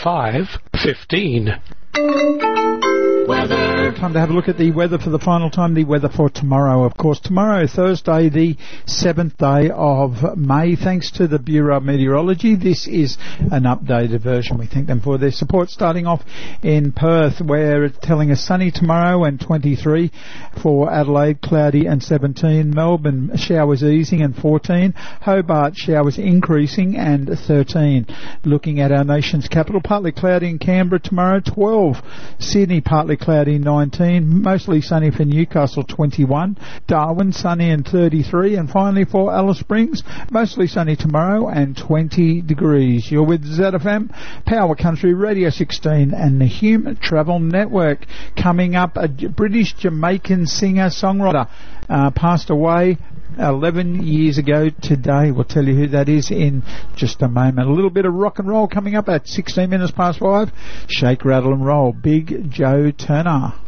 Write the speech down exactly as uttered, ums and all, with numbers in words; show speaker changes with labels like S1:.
S1: five fifteen.
S2: Weather. Time to have a look at the weather for the final time, the weather for tomorrow. Of course, tomorrow, Thursday, the seventh day of May. Thanks to the Bureau of Meteorology, this is an updated version. We thank them for their support. Starting off in Perth, where it's telling us sunny tomorrow and twenty-three. For Adelaide, cloudy and seventeen. Melbourne, showers easing and fourteen. Hobart, showers increasing and thirteen. Looking at our nation's capital, partly cloudy in Canberra tomorrow, twelve. Sydney, partly cloudy, nineteen. Mostly sunny for Newcastle, twenty-one. Darwin, sunny and thirty-three. And finally for Alice Springs, mostly sunny tomorrow and twenty degrees. You're with Z F M, Power Country, Radio sixteen and the Hume Travel Network. Coming up, a British Jamaican singer-songwriter uh, passed away eleven years ago today. We'll tell you who that is in just a moment. A little bit of rock and roll coming up at sixteen minutes past five. Shake, rattle and roll. Big Joe Turner.